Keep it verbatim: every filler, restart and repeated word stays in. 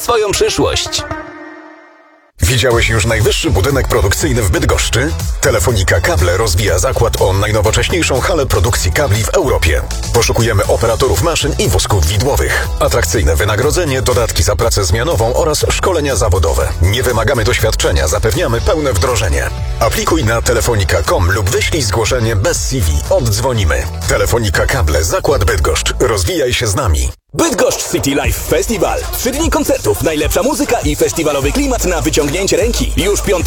swoją przyszłość. Widziałeś już najwyższy budynek produkcyjny w Bydgoszczy? Telefonica Kable rozwija zakład o najnowocześniejszą halę produkcji kabli w Europie. Poszukujemy operatorów maszyn i wózków widłowych. Atrakcyjne wynagrodzenie, dodatki za pracę zmianową oraz szkolenia zawodowe. Nie wymagamy doświadczenia, zapewniamy pełne wdrożenie. Aplikuj na telefonica kropka com lub wyślij zgłoszenie bez C V. Oddzwonimy. Telefonica Kable, zakład Bydgoszcz. Rozwijaj się z nami. Bydgoszcz City Life Festival. Trzy dni koncertów, najlepsza muzyka i festiwalowy klimat na wyciągnięcie ręki. Już piątego